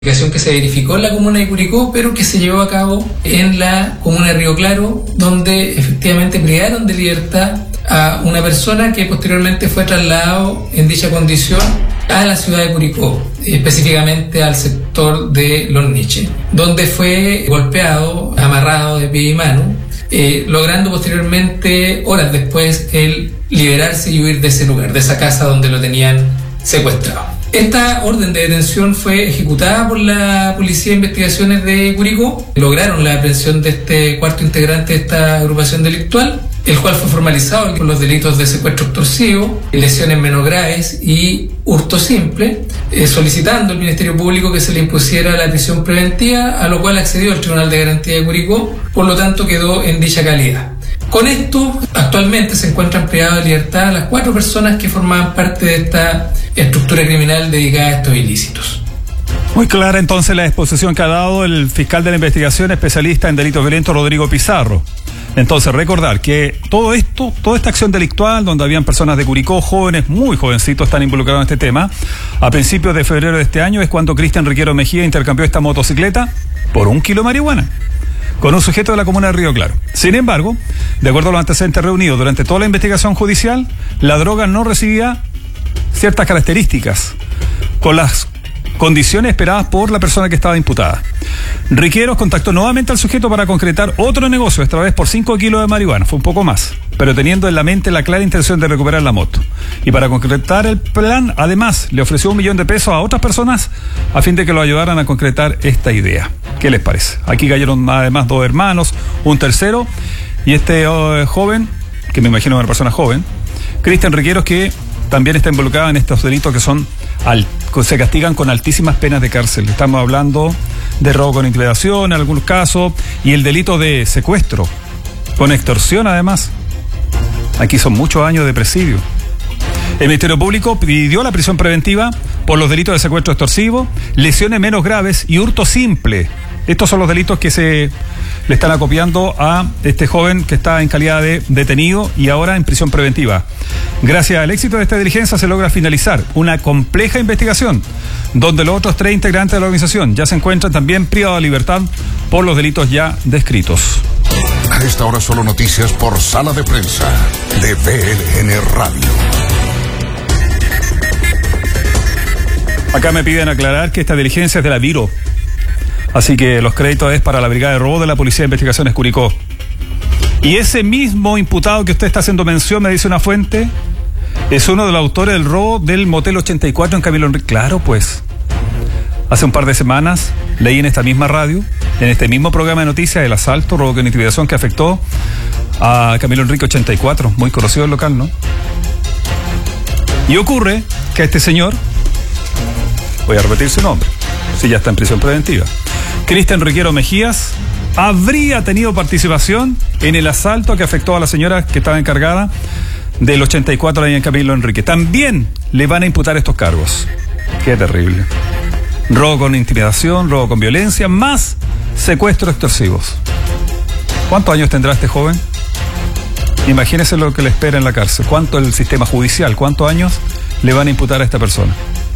Que se verificó en la comuna de Curicó, pero que se llevó a cabo en la comuna de Río Claro, donde efectivamente privaron de libertad a una persona que posteriormente fue trasladado en dicha condición a la ciudad de Curicó, específicamente al sector de Los Niches, donde fue golpeado, amarrado de pie y mano, logrando posteriormente, horas después, el liberarse y huir de ese lugar, de esa casa donde lo tenían secuestrado. Esta orden de detención fue ejecutada por la Policía de Investigaciones de Curicó. Lograron la aprehensión de este cuarto integrante de esta agrupación delictual, el cual fue formalizado por los delitos de secuestro extorsivo, lesiones menos graves y hurto simple, solicitando al Ministerio Público que se le impusiera la prisión preventiva, a lo cual accedió el Tribunal de Garantía de Curicó, por lo tanto quedó en dicha calidad. Con esto, actualmente se encuentran privadas de libertad las 4 personas que formaban parte de esta estructura criminal dedicada a estos ilícitos. Muy clara entonces la exposición que ha dado el fiscal de la investigación especialista en delitos violentos, Rodrigo Pizarro. Entonces, recordar que todo esto, toda esta acción delictual, donde habían personas de Curicó, jóvenes, muy jovencitos, están involucrados en este tema, a principios de febrero de este año es cuando Cristian Riquero Mejía intercambió esta motocicleta por 1 kilo de marihuana con un sujeto de la comuna de Río Claro. Sin embargo, de acuerdo a los antecedentes reunidos durante toda la investigación judicial, la droga no recibía ciertas características con las condiciones esperadas por la persona que estaba imputada. Riqueros contactó nuevamente al sujeto para concretar otro negocio, esta vez por 5 kilos de marihuana, fue un poco más, pero teniendo en la mente la clara intención de recuperar la moto. Y para concretar el plan, además, le ofreció $1 millón a otras personas a fin de que lo ayudaran a concretar esta idea. ¿Qué les parece? Aquí cayeron además 2 hermanos, un tercero, y este joven, que me imagino es una persona joven, Cristian Riqueros, que también está involucrado en estos delitos que se castigan con altísimas penas de cárcel. Estamos hablando de robo con intimidación en algunos casos y el delito de secuestro con extorsión además. Aquí son muchos años de presidio. El Ministerio Público pidió la prisión preventiva por los delitos de secuestro extorsivo, lesiones menos graves y hurto simple. Estos son los delitos que se le están acopiando a este joven que está en calidad de detenido y ahora en prisión preventiva. Gracias al éxito de esta diligencia se logra finalizar una compleja investigación donde los otros 3 integrantes de la organización ya se encuentran también privados de libertad por los delitos ya descritos. A esta hora solo noticias por Sala de Prensa de BLN Radio. Acá me piden aclarar que esta diligencia es de la Viro. Así que los créditos es para la Brigada de Robo de la Policía de Investigaciones Curicó. Y ese mismo imputado que usted está haciendo mención, me dice una fuente, es uno de los autores del robo del Motel 84 en Camilo Enrique. Claro, pues. Hace un par de semanas leí en esta misma radio, en este mismo programa de noticias, el asalto, robo con intimidación que afectó a Camilo Enrique 84, muy conocido el local, ¿no? Y ocurre que a este señor, voy a repetir su nombre, si ya está en prisión preventiva, Cristian Riquero Mejías, habría tenido participación en el asalto que afectó a la señora que estaba encargada del 84 ahí en Camilo Enrique. También le van a imputar estos cargos. Qué terrible. Robo con intimidación, robo con violencia, más secuestros extorsivos. ¿Cuántos años tendrá este joven? Imagínese lo que le espera en la cárcel. ¿Cuánto el sistema judicial? ¿Cuántos años le van a imputar a esta persona?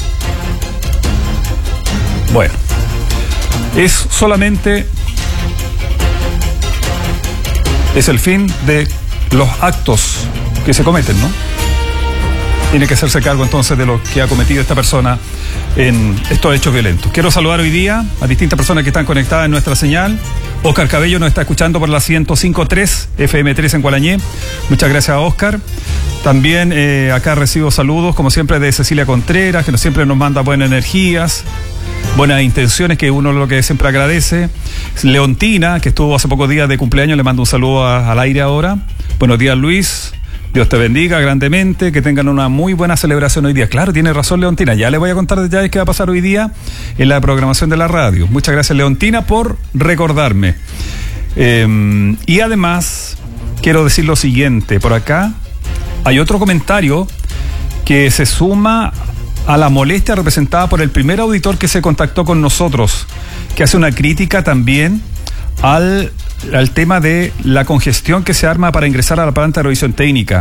Bueno, es solamente es el fin de los actos que se cometen, ¿no? Tiene que hacerse cargo entonces de lo que ha cometido esta persona en estos hechos violentos. Quiero saludar hoy día a distintas personas que están conectadas en nuestra señal. Óscar Cabello nos está escuchando por la 105.3 FM3 en Gualañé. Muchas gracias a Óscar. También acá recibo saludos, como siempre, de Cecilia Contreras, que siempre nos manda buenas energías, buenas intenciones, que uno lo que siempre agradece. Leontina, que estuvo hace pocos días de cumpleaños, le mando un saludo al aire ahora. Buenos días, Luis. Dios te bendiga grandemente, que tengan una muy buena celebración hoy día. Claro, tiene razón Leontina, ya le voy a contar detalles qué va a pasar hoy día en la programación de la radio. Muchas gracias Leontina por recordarme. Y además, quiero decir lo siguiente, por acá hay otro comentario que se suma a la molestia representada por el primer auditor que se contactó con nosotros, que hace una crítica también al tema de la congestión que se arma para ingresar a la planta de revisión técnica.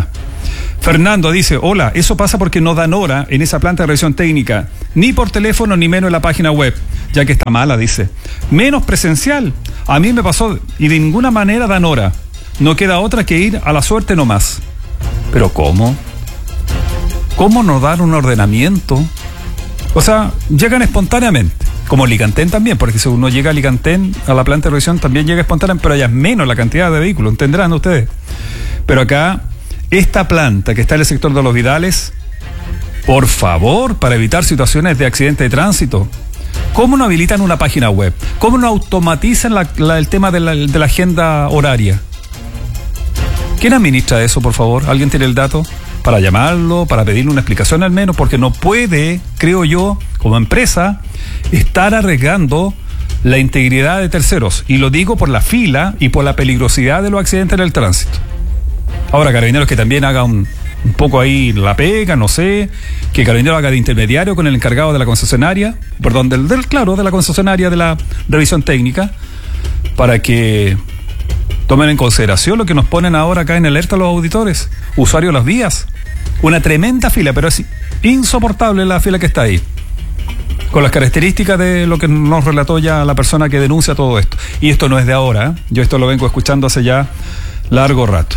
Fernando dice, hola, eso pasa porque no dan hora en esa planta de revisión técnica, ni por teléfono ni menos en la página web, ya que está mala, dice. Menos presencial. A mí me pasó y de ninguna manera dan hora. No queda otra que ir a la suerte nomás. ¿Pero cómo? ¿Cómo no dar un ordenamiento? O sea, llegan espontáneamente. Como Licantén también, porque si uno llega a Licantén, a la planta de revisión, también llega espontánea, pero allá es menos la cantidad de vehículos, entenderán ustedes. Pero acá, esta planta que está en el sector de Los Vidales, por favor, para evitar situaciones de accidente de tránsito, ¿cómo no habilitan una página web? ¿Cómo no automatizan el tema de la agenda horaria? ¿Quién administra eso, por favor? ¿Alguien tiene el dato? Para llamarlo, para pedirle una explicación al menos, porque no puede, creo yo, como empresa, estar arriesgando la integridad de terceros. Y lo digo por la fila y por la peligrosidad de los accidentes en el tránsito. Ahora, Carabineros que también haga un poco ahí la pega, no sé, que Carabineros haga de intermediario con el encargado de la concesionaria, perdón, de la concesionaria de la revisión técnica, para que tomen en consideración lo que nos ponen ahora acá en alerta los auditores, usuarios de las vías. Una tremenda fila, pero es insoportable la fila que está ahí. Con las características de lo que nos relató ya la persona que denuncia todo esto. Y esto no es de ahora, ¿eh? Yo esto lo vengo escuchando hace ya largo rato.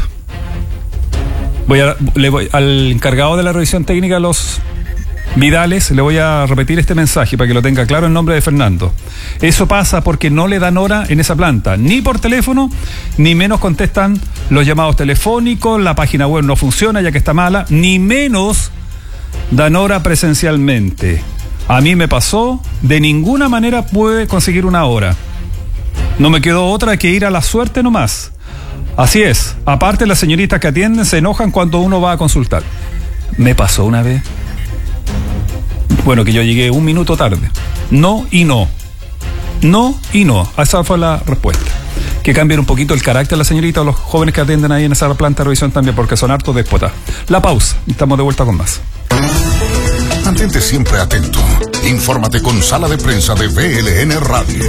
Al encargado de la revisión técnica de Los Vidales, le voy a repetir este mensaje para que lo tenga claro en nombre de Fernando. Eso pasa porque no le dan hora en esa planta, ni por teléfono, ni menos contestan los llamados telefónicos, la página web no funciona ya que está mala, ni menos dan hora presencialmente. A mí me pasó, de ninguna manera pude conseguir una hora. No me quedó otra que ir a la suerte nomás. Así es, aparte las señoritas que atienden se enojan cuando uno va a consultar. Me pasó una vez. Bueno, que yo llegué 1 minuto tarde. No y no. No y no. Esa fue la respuesta. Que cambien un poquito el carácter de la señorita o los jóvenes que atienden ahí en esa planta de revisión también, porque son hartos déspotas. La pausa. Estamos de vuelta con más. Mantente siempre atento. Infórmate con Sala de Prensa de VLN Radio.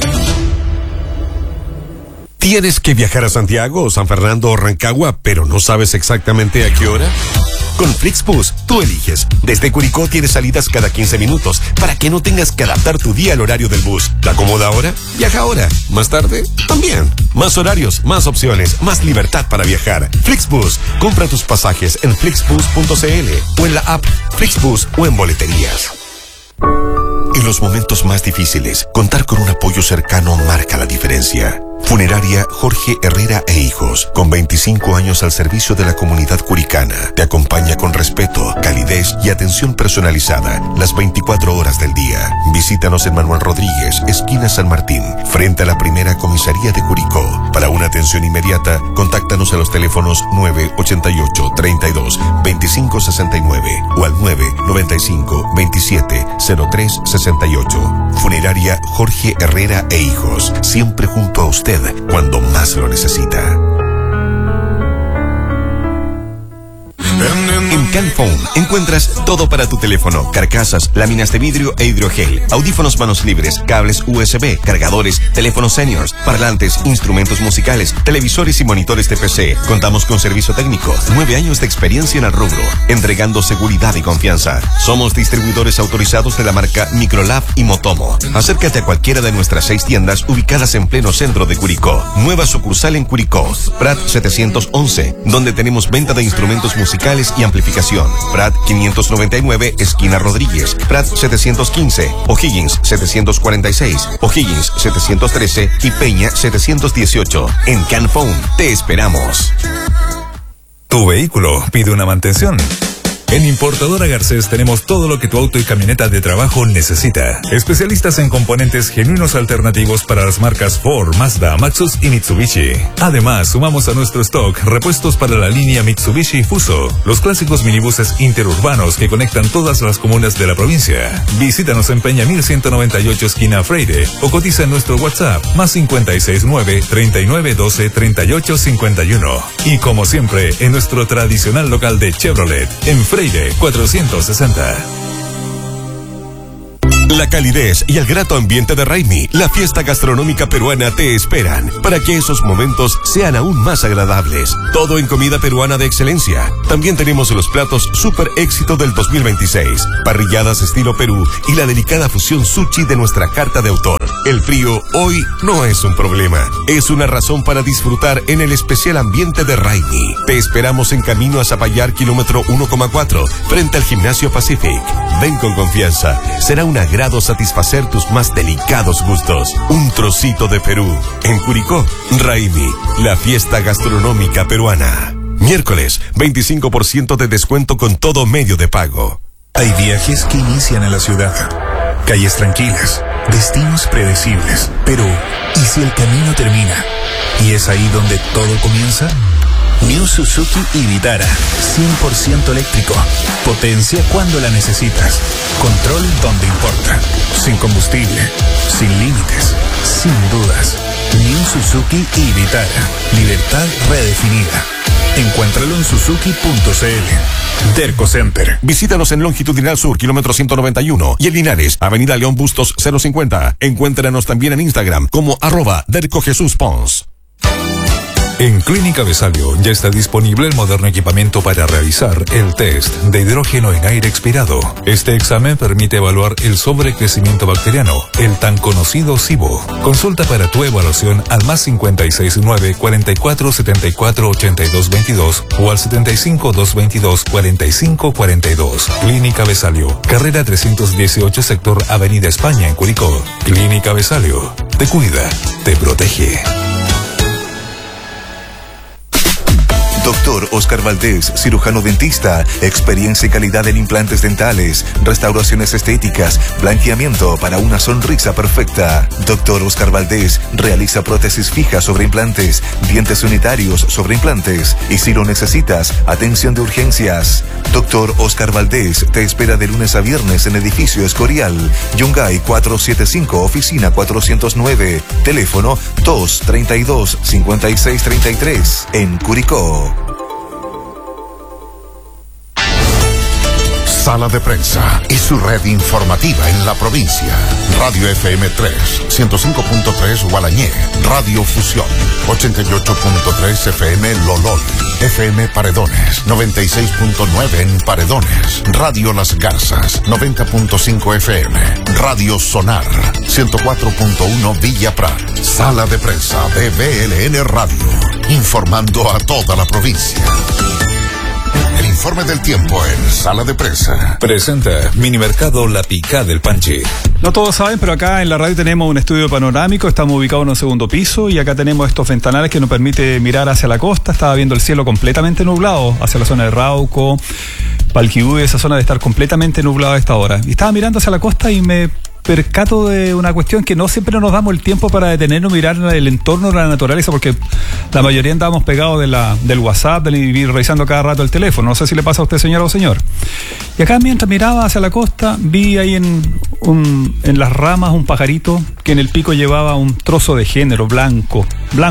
¿Tienes que viajar a Santiago o San Fernando o Rancagua, pero no sabes exactamente a qué hora? Con Flixbus, tú eliges. Desde Curicó tienes salidas cada 15 minutos para que no tengas que adaptar tu día al horario del bus. ¿Te acomoda ahora? Viaja ahora. ¿Más tarde? También. Más horarios, más opciones, más libertad para viajar. Flixbus. Compra tus pasajes en flixbus.cl o en la app Flixbus o en boleterías. En los momentos más difíciles, contar con un apoyo cercano marca la diferencia. Funeraria Jorge Herrera e Hijos, con 25 años al servicio de la comunidad curicana, te acompaña con respeto, calidez y atención personalizada las 24 horas del día. Visítanos en Manuel Rodríguez, esquina San Martín, frente a la primera comisaría de Curicó. Para una atención inmediata, contáctanos a los teléfonos 988 32 25 69 o al 995 27 03 68. Funeraria Jorge Herrera e Hijos, siempre junto a usted cuando más lo necesita. En CanPhone encuentras todo para tu teléfono: carcasas, láminas de vidrio e hidrogel, audífonos manos libres, cables USB, cargadores, teléfonos seniors, parlantes, instrumentos musicales, televisores y monitores de PC. Contamos con servicio técnico, 9 años de experiencia en el rubro, entregando seguridad y confianza. Somos distribuidores autorizados de la marca Microlab y Motomo. Acércate a cualquiera de nuestras 6 tiendas ubicadas en pleno centro de Curicó. Nueva sucursal en Curicó, Prat 711, donde tenemos venta de instrumentos musicales y amplificación. Prat 599, esquina Rodríguez. Prat 715, O'Higgins 746, O'Higgins 713 y Peña 718. En CanPhone te esperamos. Tu vehículo pide una mantención. En Importadora Garcés tenemos todo lo que tu auto y camioneta de trabajo necesita. Especialistas en componentes genuinos alternativos para las marcas Ford, Mazda, Maxus y Mitsubishi. Además, sumamos a nuestro stock repuestos para la línea Mitsubishi Fuso, los clásicos minibuses interurbanos que conectan todas las comunas de la provincia. Visítanos en Peña 1198 esquina Freire o cotiza en nuestro WhatsApp +569 3912 3851. Y como siempre, en nuestro tradicional local de Chevrolet, en Freire 460. La calidez y el grato ambiente de Raimi, la fiesta gastronómica peruana, te esperan para que esos momentos sean aún más agradables. Todo en comida peruana de excelencia. También tenemos los platos super éxito del 2026, parrilladas estilo Perú y la delicada fusión sushi de nuestra carta de autor. El frío hoy no es un problema, es una razón para disfrutar en el especial ambiente de Raimi. Te esperamos en camino a Zapallar, kilómetro 1,4, frente al Gimnasio Pacific. Ven con confianza, será un agrado satisfacer tus más delicados gustos. Un trocito de Perú. En Curicó, Raimi, la fiesta gastronómica peruana. Miércoles, 25% de descuento con todo medio de pago. Hay viajes que inician en la ciudad, calles tranquilas, destinos predecibles. Pero, ¿y si el camino termina? ¿Y es ahí donde todo comienza? New Suzuki Vitara, 100% eléctrico. Potencia cuando la necesitas. Control donde importa. Sin combustible, sin límites, sin dudas. New Suzuki Vitara. Libertad redefinida. Encuéntralo en suzuki.cl. Derco Center. Visítanos en Longitudinal Sur, kilómetro 191, y en Linares, Avenida León Bustos 050. Encuéntranos también en Instagram como @DercoJesusPons. En Clínica Besalio ya está disponible el moderno equipamiento para realizar el test de hidrógeno en aire expirado. Este examen permite evaluar el sobrecrecimiento bacteriano, el tan conocido SIBO. Consulta para tu evaluación al +569 44 74 82 22 o al 75 222 45 42. Clínica Besalio, carrera 318, sector Avenida España en Curicó. Clínica Besalio, te cuida, te protege. Doctor Oscar Valdés, cirujano dentista, experiencia y calidad en implantes dentales, restauraciones estéticas, blanqueamiento para una sonrisa perfecta. Doctor Oscar Valdés realiza prótesis fijas sobre implantes, dientes unitarios sobre implantes y si lo necesitas, atención de urgencias. Doctor Oscar Valdés te espera de lunes a viernes en edificio Escorial, Yungay 475, oficina 409, teléfono 232-5633, en Curicó. Sala de Prensa y su red informativa en la provincia. Radio FM 3, 105.3 Gualañé, Radio Fusión, 88.3 FM Lolol, FM Paredones, 96.9 en Paredones, Radio Las Garzas, 90.5 FM, Radio Sonar, 104.1 Villa Prat. Sala de Prensa de BLN Radio, informando a toda la provincia. El informe del tiempo en Sala de Prensa. Presenta Minimercado La Picá del Panche. No todos saben, pero acá en la radio tenemos un estudio panorámico, estamos ubicados en un segundo piso y acá tenemos estos ventanales que nos permite mirar hacia la costa. Estaba viendo el cielo completamente nublado hacia la zona de Rauco, Palquibú, esa zona de estar completamente nublado a esta hora. Y estaba mirando hacia la costa y me percato de una cuestión que no siempre nos damos el tiempo para detenernos, mirar el entorno de la naturaleza, porque la mayoría andamos pegados del WhatsApp, y revisando cada rato el teléfono. No sé si le pasa a usted, señora o señor. Y acá mientras miraba hacia la costa, vi ahí en las ramas un pajarito que en el pico llevaba un trozo de género blanco.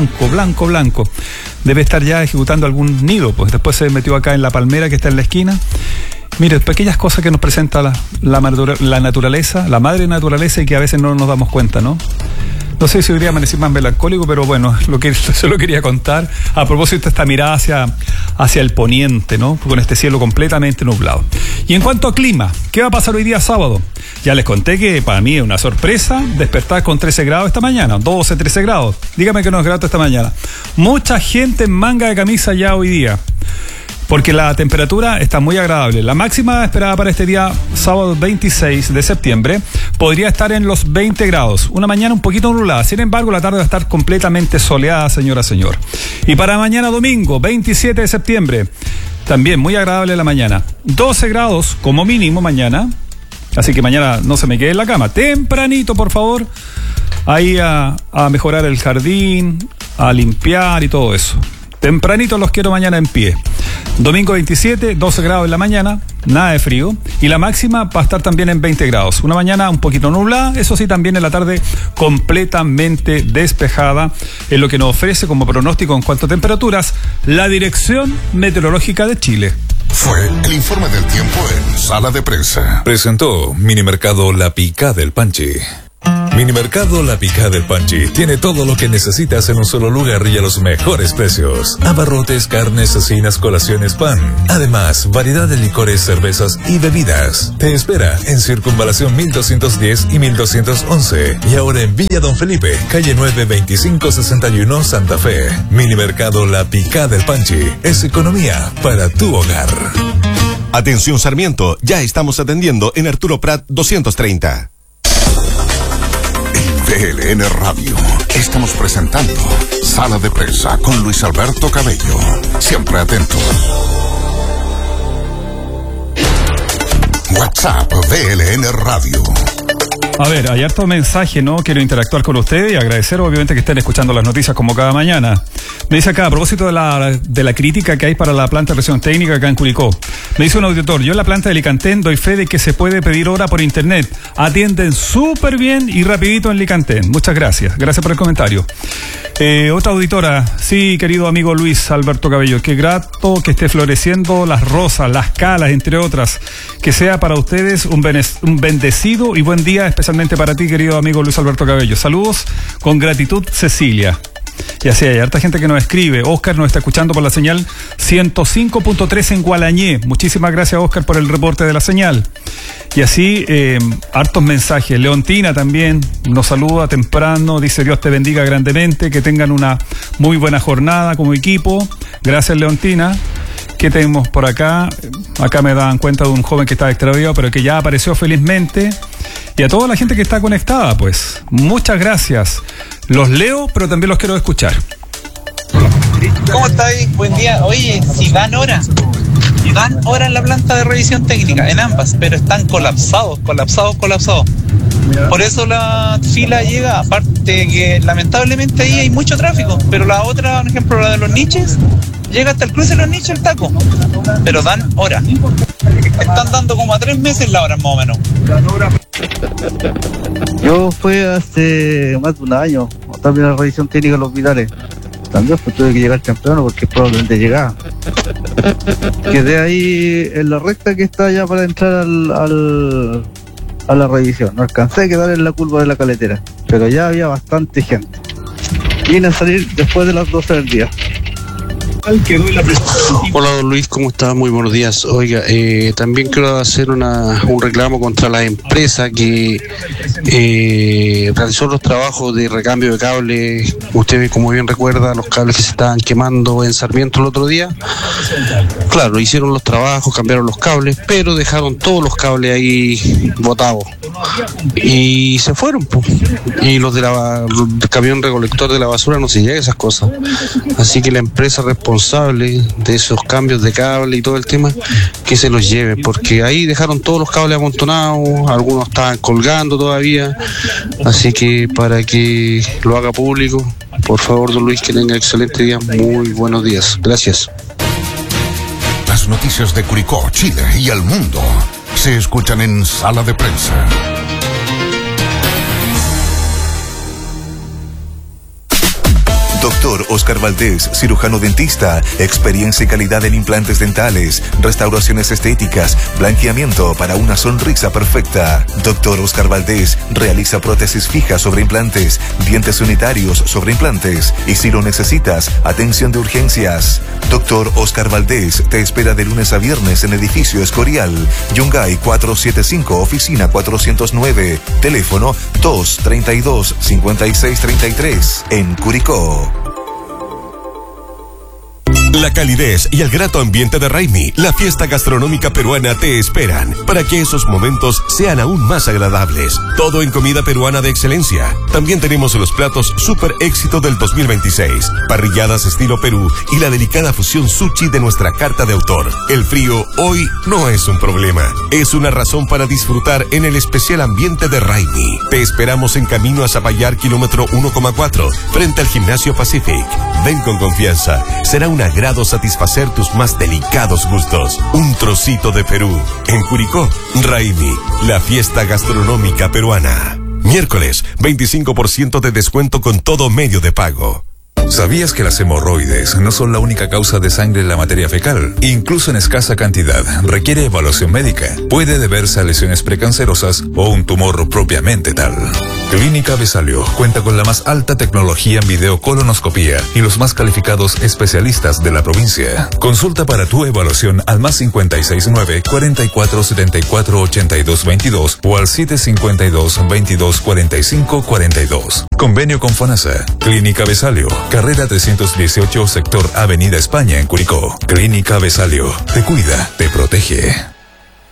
Debe estar ya ejecutando algún nido, pues después se metió acá en la palmera que está en la esquina. Mire, pequeñas cosas que nos presenta la naturaleza, la madre naturaleza, y que a veces no nos damos cuenta, ¿no? No sé si hoy día amanecí más melancólico, pero bueno, se lo quería contar. A propósito de esta mirada hacia el poniente, ¿no? Con este cielo completamente nublado. Y en cuanto a clima, ¿qué va a pasar hoy día sábado? Ya les conté que para mí es una sorpresa despertar con 13 grados esta mañana, 12, 13 grados. Dígame que no es grato esta mañana. Mucha gente en manga de camisa ya hoy día, porque la temperatura está muy agradable. La máxima esperada para este día, sábado 26 de septiembre, podría estar en los 20 grados. Una mañana un poquito nublada. Sin embargo, la tarde va a estar completamente soleada, señora, señor. Y para mañana domingo, 27 de septiembre, también muy agradable la mañana. 12 grados como mínimo mañana. Así que mañana no se me quede en la cama. Tempranito, por favor. Ahí a mejorar el jardín, a limpiar y todo eso. Tempranito los quiero mañana en pie. Domingo 27, 12 grados en la mañana, nada de frío, y la máxima va a estar también en 20 grados. Una mañana un poquito nublada, eso sí, también en la tarde completamente despejada, es lo que nos ofrece como pronóstico en cuanto a temperaturas la Dirección Meteorológica de Chile. Fue el informe del tiempo en Sala de Prensa. Presentó Minimercado La Picá del Panchi. Minimercado La Picá del Panchi tiene todo lo que necesitas en un solo lugar y a los mejores precios. Abarrotes, carnes, cecinas, colaciones, pan. Además, variedad de licores, cervezas y bebidas. Te espera en Circunvalación 1210 y 1211. Y ahora en Villa Don Felipe, calle 9, 2561, Santa Fe. Minimercado La Picá del Panchi es economía para tu hogar. Atención Sarmiento, ya estamos atendiendo en Arturo Prat 230. DLN Radio. Estamos presentando Sala de Prensa con Luis Alberto Cabello. Siempre atento. WhatsApp DLN Radio. A ver, hay harto mensaje, ¿no? Quiero interactuar con ustedes y agradecer obviamente que estén escuchando las noticias como cada mañana. Me dice acá, a propósito de la crítica que hay para la planta de revisión técnica acá en Curicó. Me dice un auditor, yo en la planta de Licantén doy fe de que se puede pedir hora por internet. Atienden súper bien y rapidito en Licantén. Muchas gracias. Gracias por el comentario. Otra auditora, sí, querido amigo Luis Alberto Cabello, qué grato que esté floreciendo las rosas, las calas, entre otras. Que sea para ustedes un bendecido y buen día, especialmente para ti, querido amigo Luis Alberto Cabello. Saludos, con gratitud, Cecilia. Y así hay harta gente que nos escribe. Oscar nos está escuchando por la señal 105.3 en Gualañé. Muchísimas gracias, Oscar, por el reporte de la señal. Y así, hartos mensajes. Leontina también nos saluda temprano, dice Dios te bendiga grandemente, que tengan una muy buena jornada como equipo. Gracias, Leontina. ¿Qué tenemos por acá? Acá me dan cuenta de un joven que estaba extraviado, pero que ya apareció felizmente. Y a toda la gente que está conectada, pues, muchas gracias. Los leo, pero también los quiero escuchar. ¿Cómo estáis? Buen día. Oye, si dan hora en la planta de revisión técnica, en ambas, pero están colapsados. Por eso la fila llega, aparte que lamentablemente ahí hay mucho tráfico, pero la otra, por ejemplo, la de los niches, llega hasta el cruce de los niches el taco, pero dan hora. Están dando como a 3 meses la hora más o menos. Yo fui hace más de un año también a la revisión técnica en los hospitales. También pues tuve que llegar temprano porque es por donde llegaba. Quedé ahí en la recta que está ya para entrar a la revisión. No alcancé a quedar en la curva de la caletera, pero ya había bastante gente. Vine a salir después de las 12 del día. Hola, don Luis, ¿cómo está? Muy buenos días. Oiga, también quiero hacer un reclamo contra la empresa que realizó los trabajos de recambio de cables. Usted, como bien recuerda, los cables que se estaban quemando en Sarmiento el otro día. Claro, hicieron los trabajos, cambiaron los cables, pero dejaron todos los cables ahí botados. Y se fueron, pues. Y los del camión recolector de la basura no se llega a esas cosas. Así que la empresa responsable de esos cambios de cable y todo el tema, que se los lleve, porque ahí dejaron todos los cables amontonados, algunos estaban colgando todavía, así que para que lo haga público, por favor, don Luis, que tenga excelente día, muy buenos días, gracias. Las noticias de Curicó, Chile y el mundo se escuchan en Sala de Prensa. Doctor Oscar Valdés, cirujano dentista, experiencia y calidad en implantes dentales, restauraciones estéticas, blanqueamiento para una sonrisa perfecta. Doctor Oscar Valdés realiza prótesis fijas sobre implantes, dientes unitarios sobre implantes y si lo necesitas, atención de urgencias. Doctor Oscar Valdés te espera de lunes a viernes en edificio Escorial, Yungay 475, oficina 409, teléfono 232-5633, en Curicó. La calidez y el grato ambiente de Raimi, la fiesta gastronómica peruana, te esperan para que esos momentos sean aún más agradables. Todo en comida peruana de excelencia. También tenemos los platos super éxito del 2026, parrilladas estilo Perú y la delicada fusión sushi de nuestra carta de autor. El frío hoy no es un problema, es una razón para disfrutar en el especial ambiente de Raimi. Te esperamos en camino a Zapallar, kilómetro 1,4, frente al Gimnasio Pacific. Ven con confianza, será una gran esperado satisfacer tus más delicados gustos. Un trocito de Perú. En Curicó, Raimi, la fiesta gastronómica peruana. Miércoles, 25% de descuento con todo medio de pago. ¿Sabías que las hemorroides no son la única causa de sangre en la materia fecal? Incluso en escasa cantidad, requiere evaluación médica. Puede deberse a lesiones precancerosas o un tumor propiamente tal. Clínica Besalio cuenta con la más alta tecnología en videocolonoscopía y los más calificados especialistas de la provincia. Consulta para tu evaluación al +569 44 74 82 22 o al 752 22 45 42. Convenio con FONASA. Clínica Besalio, carrera 318, sector Avenida España en Curicó. Clínica Besalio, te cuida, te protege.